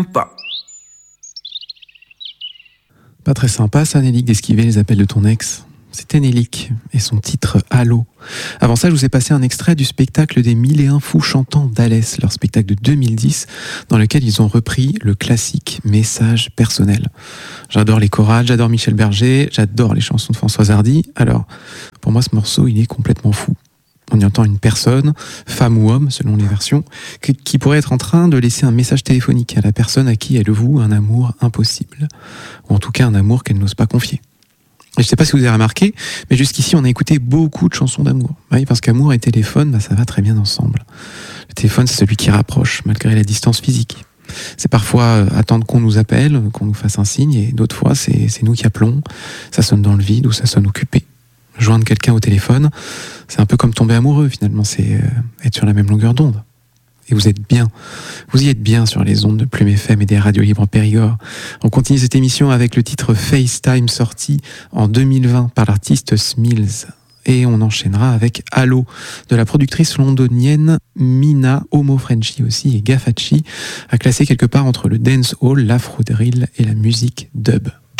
Pas. Pas très sympa ça, Nélic, d'esquiver les appels de ton ex. C'était Nélic et son titre Allô. Avant ça, je vous ai passé un extrait du spectacle des 1001 fous chantants d'Alès, leur spectacle de 2010, dans lequel ils ont repris le classique Message personnel. J'adore les chorales, j'adore Michel Berger, j'adore les chansons de Françoise Hardy. Alors, pour moi, ce morceau, il est complètement fou. On y entend une personne, femme ou homme, selon les versions, qui pourrait être en train de laisser un message téléphonique à la personne à qui elle voue un amour impossible. Ou en tout cas, un amour qu'elle n'ose pas confier. Et je ne sais pas si vous avez remarqué, mais jusqu'ici, on a écouté beaucoup de chansons d'amour. Oui, parce qu'amour et téléphone, ça va très bien ensemble. Le téléphone, c'est celui qui rapproche, malgré la distance physique. C'est parfois attendre qu'on nous appelle, qu'on nous fasse un signe, et d'autres fois, c'est nous qui appelons. Ça sonne dans le vide ou ça sonne occupé. Joindre quelqu'un au téléphone, c'est un peu comme tomber amoureux, finalement. C'est être sur la même longueur d'onde. Et vous êtes bien. Vous y êtes bien sur les ondes de Plume FM et des radios libres en Périgord. On continue cette émission avec le titre FaceTime sorti en 2020 par l'artiste Smills. Et on enchaînera avec Allô de la productrice londonienne Mina, Homo Frenchy aussi et Gaffachi, à classer quelque part entre le dancehall, l'afro drill et la musique dub.